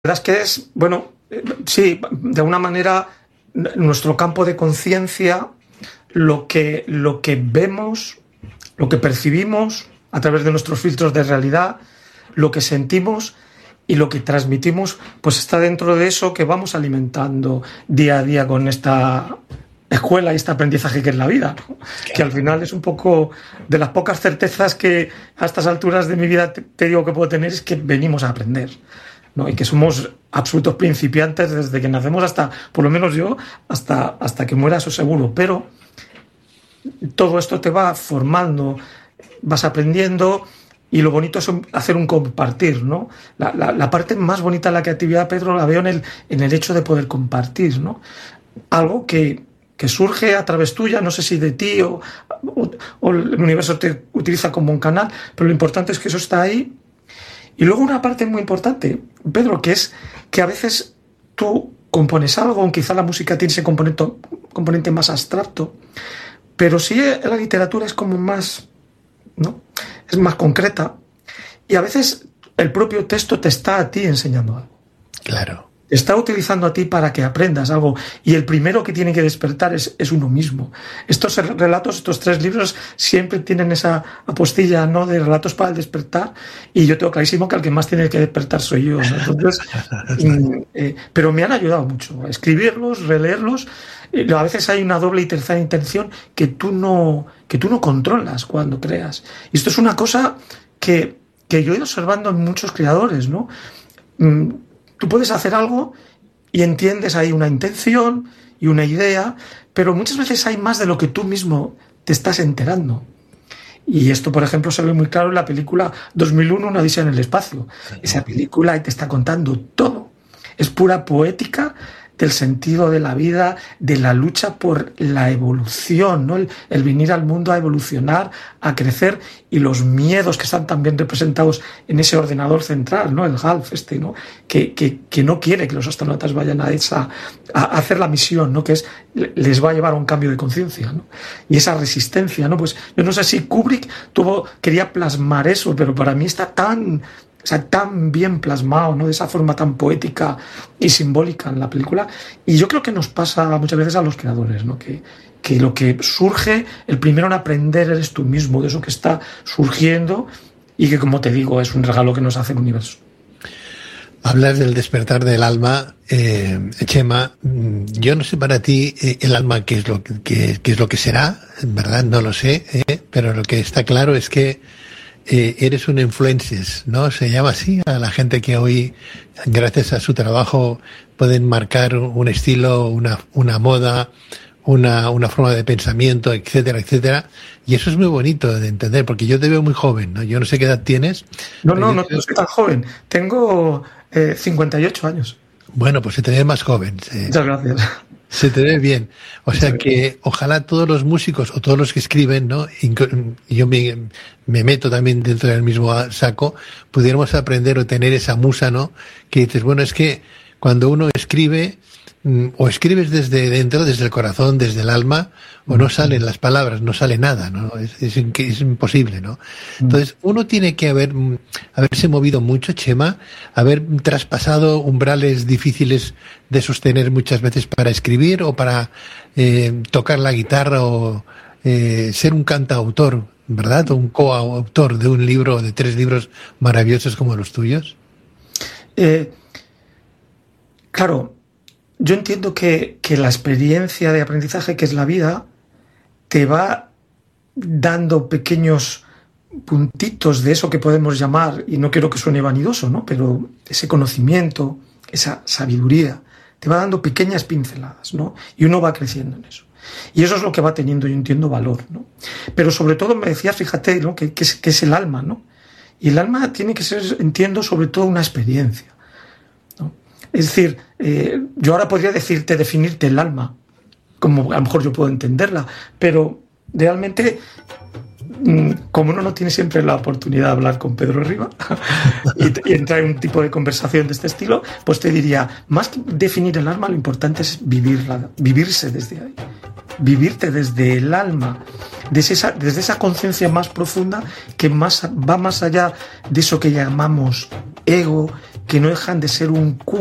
verdad es que es, bueno, sí, de alguna manera nuestro campo de conciencia, lo que vemos, lo que percibimos a través de nuestros filtros de realidad, lo que sentimos y lo que transmitimos, pues está dentro de eso que vamos alimentando día a día con esta escuela y este aprendizaje que es la vida, ¿no? Claro. Que al final es un poco de las pocas certezas que a estas alturas de mi vida te digo que puedo tener, es que venimos a aprender, ¿no? Y que somos absolutos principiantes desde que nacemos hasta, por lo menos yo, hasta que muera, eso seguro. Pero todo esto te va formando, vas aprendiendo, y lo bonito es hacer un compartir, ¿no? La parte más bonita de la creatividad, Pedro, la veo en el hecho de poder compartir, ¿no? Algo que surge a través tuya, no sé si de ti o el universo te utiliza como un canal, pero lo importante es que eso está ahí. Y luego una parte muy importante, Pedro, que es que a veces tú compones algo, quizá la música tiene ese componente más abstracto, pero sí la literatura es como más, ¿no? Es más concreta, y a veces el propio texto te está a ti enseñando algo. Claro. Te está utilizando a ti para que aprendas algo, y el primero que tiene que despertar es uno mismo. Estos relatos, estos 3 libros siempre tienen esa apostilla, ¿no?, de relatos para el despertar, y yo tengo clarísimo que el que más tiene que despertar soy yo, ¿no? Entonces, pero me han ayudado mucho a escribirlos, releerlos. A veces hay una doble y tercera intención que tú no controlas cuando creas. Y esto es una cosa que yo he ido observando en muchos creadores, ¿no? Tú puedes hacer algo y entiendes ahí una intención y una idea, pero muchas veces hay más de lo que tú mismo te estás enterando. Y esto, por ejemplo, se ve muy claro en la película 2001, Una odisea en el espacio. Esa película te está contando todo. Es pura poética del sentido de la vida, de la lucha por la evolución, ¿no? El venir al mundo a evolucionar, a crecer, y los miedos que están también representados en ese ordenador central, ¿no? El HALF ¿no? Que no quiere que los astronautas vayan a hacer la misión, ¿no? Que les va a llevar a un cambio de conciencia, ¿no? Y esa resistencia, ¿no? Pues yo no sé si Kubrick quería plasmar eso, pero para mí está tan bien plasmado, ¿no? De esa forma tan poética y simbólica en la película. Y yo creo que nos pasa muchas veces a los creadores, ¿no? Que lo que surge, el primero en aprender eres tú mismo de eso que está surgiendo, y que, como te digo, es un regalo que nos hace el universo. Hablas del despertar del alma, Chema. Yo no sé para ti el alma qué es lo que será, en verdad no lo sé, pero lo que está claro es que eres un influencer, ¿no? Se llama así a la gente que hoy, gracias a su trabajo, pueden marcar un estilo, una moda, una forma de pensamiento, etcétera, etcétera. Y eso es muy bonito de entender, porque yo te veo muy joven, ¿no? Yo no sé qué edad tienes. No soy tan joven. Tengo 58 años. Bueno, pues se te ve más joven. Muchas gracias. Se te ve bien. O sea que ojalá todos los músicos o todos los que escriben, ¿no? Yo me meto también dentro del mismo saco, pudiéramos aprender o tener esa musa, ¿no? Que dices, bueno, es que cuando uno escribe, o escribes desde dentro, desde el corazón, desde el alma, o no salen las palabras, no sale nada, ¿no? Es imposible, ¿no? Entonces, uno tiene que haberse movido mucho, Chema, haber traspasado umbrales difíciles de sostener muchas veces para escribir o para tocar la guitarra o ser un cantautor, ¿verdad? O un coautor de un libro, de 3 libros maravillosos como los tuyos. Claro. Yo entiendo que la experiencia de aprendizaje, que es la vida, te va dando pequeños puntitos de eso que podemos llamar, y no quiero que suene vanidoso, ¿no? Pero ese conocimiento, esa sabiduría, te va dando pequeñas pinceladas, ¿no? Y uno va creciendo en eso. Y eso es lo que va teniendo, yo entiendo, valor, ¿no? Pero sobre todo me decías, fíjate, ¿no? que es el alma, ¿no? Y el alma tiene que ser, entiendo, sobre todo una experiencia, ¿no? Es decir, yo ahora podría definirte el alma, como a lo mejor yo puedo entenderla, pero realmente, como uno no tiene siempre la oportunidad de hablar con Pedro Riba y entrar en un tipo de conversación de este estilo, pues te diría, más que definir el alma, lo importante es vivirse desde ahí, vivirte desde el alma, desde esa conciencia más profunda que va más allá de eso que llamamos ego, que no dejan de ser un